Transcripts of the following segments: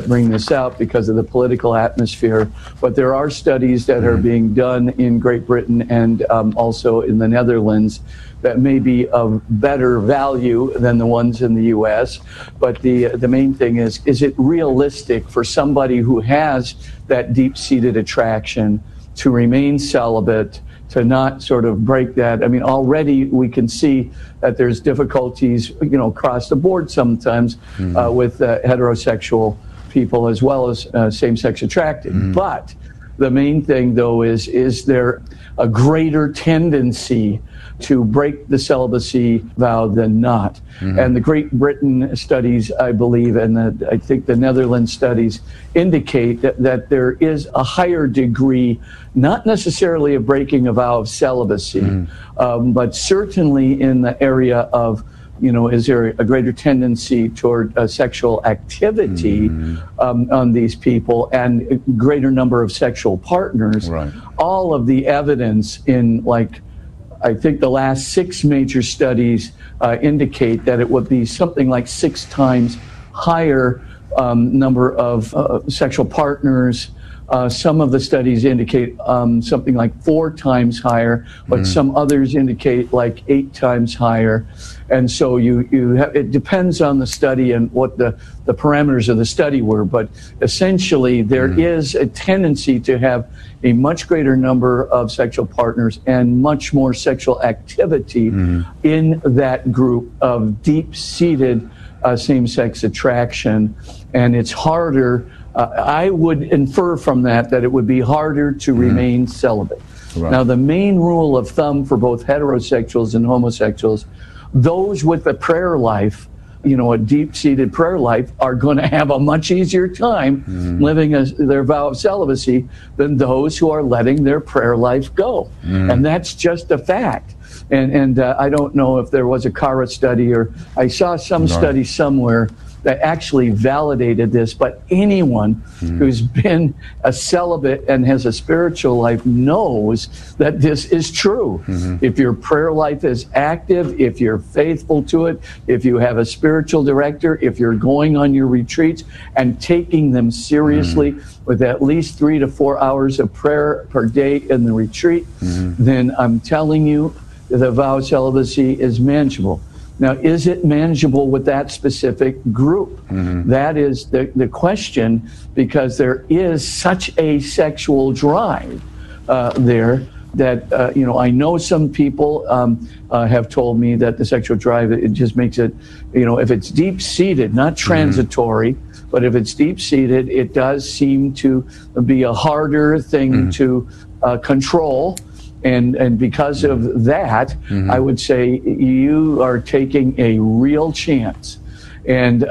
bring this out because of the political atmosphere, but there are studies that are being done in Great Britain and also in the Netherlands that may be of better value than the ones in the U.S. But the main thing is it realistic for somebody who has that deep-seated attraction to remain celibate, to not sort of break that? I mean, already we can see that there's difficulties, across the board sometimes with heterosexual people as well as same-sex attracted. But the main thing, though, is there a greater tendency to break the celibacy vow than not? And the Great Britain studies, I believe, and I think the Netherlands studies indicate that there is a higher degree, not necessarily a breaking a vow of celibacy, but certainly in the area of, is there a greater tendency toward sexual activity on these people and a greater number of sexual partners? Right. All of the evidence in, I think the last 6 major studies indicate that it would be something like 6 times higher number of sexual partners. Some of the studies indicate something like 4 times higher, but some others indicate like 8 times higher. And so it depends on the study and what the parameters of the study were. But essentially, there is a tendency to have a much greater number of sexual partners and much more sexual activity in that group of deep-seated same-sex attraction. And it's harder. I would infer from that it would be harder to remain celibate. Right. Now, the main rule of thumb for both heterosexuals and homosexuals, those with a prayer life, a deep-seated prayer life, are going to have a much easier time living their vow of celibacy than those who are letting their prayer life go. And that's just a fact. And I don't know if there was a Cara study, or I saw some study somewhere that actually validated this, but anyone who's been a celibate and has a spiritual life knows that this is true. If your prayer life is active, if you're faithful to it, if you have a spiritual director, if you're going on your retreats and taking them seriously with at least 3 to 4 hours of prayer per day in the retreat, then I'm telling you, the vow of celibacy is manageable. Now, is it manageable with that specific group? That is the question, because there is such a sexual drive there that, I know some people have told me that the sexual drive, it just makes it, if it's deep-seated, not transitory, but if it's deep-seated, it does seem to be a harder thing to control. And because of that, I would say you are taking a real chance. And,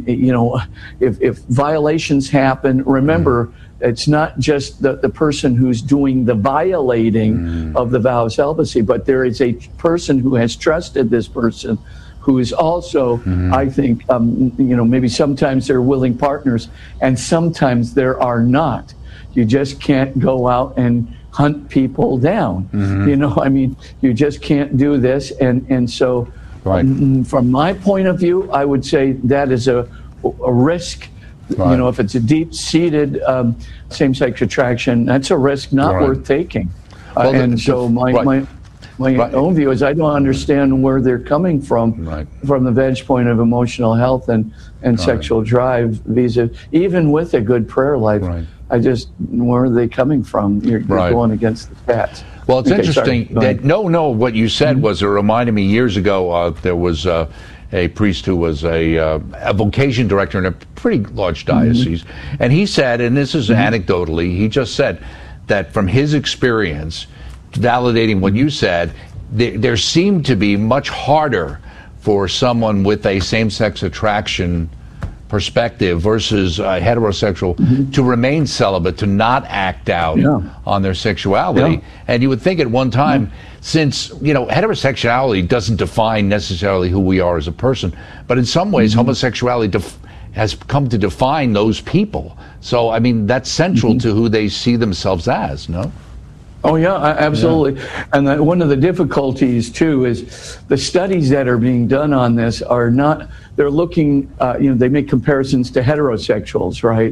if violations happen, remember, it's not just the person who's doing the violating of the vow of celibacy, but there is a person who has trusted this person who is also, I think, maybe sometimes they're willing partners and sometimes there are not. You just can't go out and hunt people down. You just can't do this. And so from my point of view, I would say that is a risk. If it's a deep-seated same-sex attraction, that's a risk not worth taking. So my own view is I don't understand where they're coming from the vantage point of emotional health and sexual drive, even with a good prayer life. Where are they coming from? You're going against the stats. Well, it's interesting that what you said was, it reminded me years ago, there was a priest who was a vocation director in a pretty large diocese, and he said, and this is anecdotally, he just said that from his experience, validating what you said, there seemed to be much harder for someone with a same-sex attraction perspective versus heterosexual to remain celibate, to not act out on their sexuality. And you would think at one time, since heterosexuality doesn't define necessarily who we are as a person, but in some ways homosexuality has come to define those people. So I mean, that's central to who they see themselves as. No? Oh, yeah, absolutely. Yeah. And one of the difficulties, too, is the studies that are being done on this are not, they're looking, they make comparisons to heterosexuals, right?